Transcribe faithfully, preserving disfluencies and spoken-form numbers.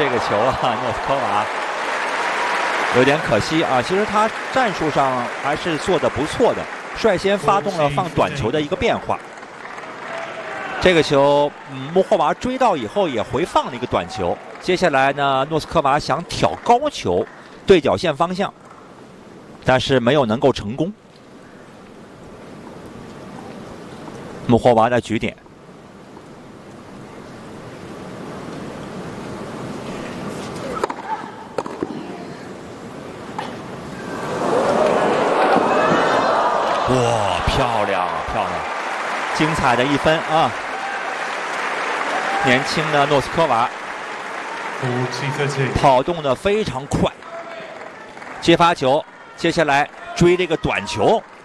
这个球啊，诺斯科娃有点可惜啊。其实他战术上还是做得不错的，率先发动了放短球的一个变化。这个球，嗯，穆霍娃追到以后也回放了一个短球。接下来呢，诺斯科娃想挑高球，对角线方向，但是没有能够成功。穆霍娃的局点。哇，漂亮啊，漂亮！精彩的一分啊！年轻的诺斯科娃跑动的非常快，接发球，接下来追这个短球，